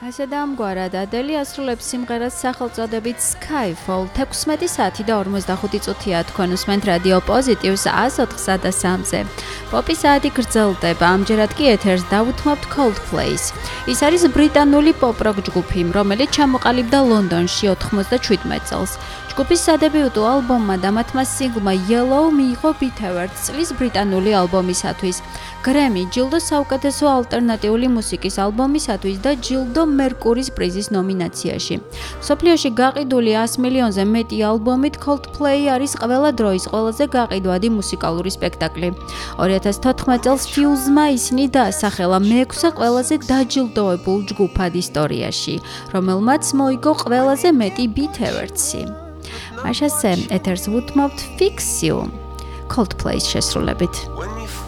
ასე და ამგვარად ადელი ასრულებს სიმღერას სახელწოდებით Skyfall 16 საათი და 45 წუთია თქვენ უსმენთ რადიო პოზიტივს 104-სა და 3-ზე. პოპი საათი გრძელდება, ამჯერად კი ეთერს დავუთმობთ Coldplay-ს. ის არის ბრიტანული პოპ-როკ ჯგუფი, რომელიც ჩამოყალიბდა ლონდონში 97 წელს. ჯგუფის სადებიუტო ალბომმა და მათმა სინგლმა Yellow მიიღო BET Awards წლის ბრიტანული ალბომისათვის, Grammy ჯილდო საუკეთესო ალტერნატიული მუსიკის ალბომისათვის და ჯილდო მერკურის პრიზის ნომინაციაში. მსოფლიოში გაყიდული 100 მილიონზე მეტი ალბომით Coldplay არის ყველა დროის ყველაზე გაყიდვადი მუსიკალური სპექტაკლი. 2014 წელს Fuse-მა ისინი დაასახელა მე-6 ყველაზე დაჯილდოებულ ჯგუფად ისტორიაში, რომელმაც მოიგო ყველაზე მეტი BET Awards-ი. მაშასე ეთერს ვუთმობთ Fix You Coldplay-ს შესრულებით.